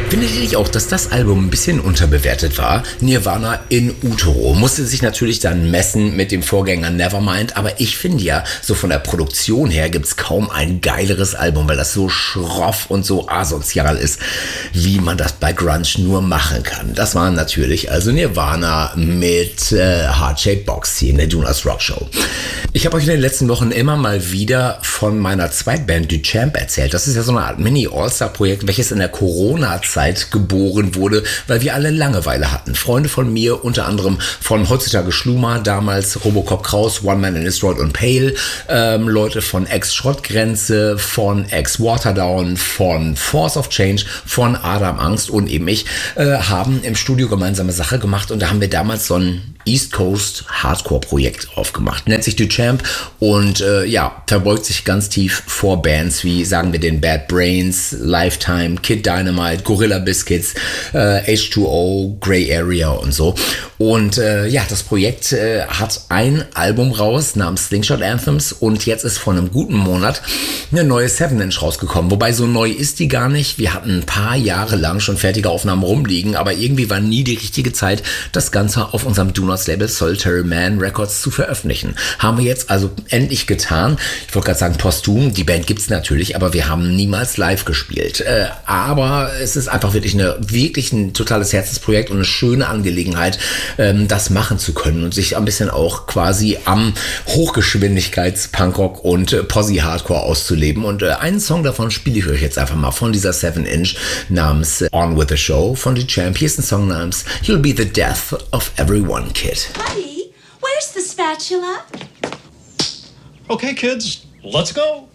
Findet ihr nicht auch, dass das Album ein bisschen unterbewertet war? Nirvana in Utero musste sich natürlich dann messen mit dem Vorgänger Nevermind, aber ich finde ja, so von der Produktion her gibt's kaum ein geileres Album, weil das so schroff und so asozial ist, wie man das bei Grunge nur machen kann. Das war natürlich also Nirvana mit Heart-Shaped Box hier in der Do Not Rock Show. Ich habe euch in den letzten Wochen immer mal wieder von meiner Zweitband Duchamp erzählt. Das ist ja so eine Art Mini-All-Star-Projekt, welches in der Corona-Zeit geboren wurde, weil wir alle Langeweile hatten. Freunde von mir, unter anderem von heutzutage Schluma, damals Robocop Kraus, One Man in Destroyed und Pale, Leute von Ex-Schrottgrenze, von Ex-Waterdown, von Force of Change, von Adam Angst und eben ich, haben im Studio gemeinsame Sache gemacht und da haben wir damals so ein East Coast Hardcore-Projekt aufgemacht. Nennt sich Duchamp und verbeugt sich ganz tief vor Bands wie, sagen wir, den Bad Brains, Lifetime, Kid Dynamite, Gorilla Biscuits, H2O, Grey Area und so. Und das Projekt hat ein Album raus namens Slingshot Anthems und jetzt ist vor einem guten Monat eine neue 7-Inch rausgekommen. Wobei so neu ist die gar nicht. Wir hatten ein paar Jahre lang schon fertige Aufnahmen rumliegen, aber irgendwie war nie die richtige Zeit, das Ganze auf unserem Do Not Label Solitary Man Records zu veröffentlichen. Haben wir jetzt also endlich getan. Ich wollte gerade sagen posthum, die Band gibt's natürlich, aber wir haben niemals live gespielt. Aber es ist einfach wirklich ein totales Herzensprojekt und eine schöne Angelegenheit, das machen zu können und sich ein bisschen auch quasi am Hochgeschwindigkeits-Punkrock und Posse-Hardcore auszuleben. Und einen Song davon spiele ich euch jetzt einfach mal von dieser 7-Inch namens On With The Show von Duchamp. Hier ist ein Song namens You'll Be The Death of Everyone, Kid. Buddy, where's the spatula? Okay, kids, let's go.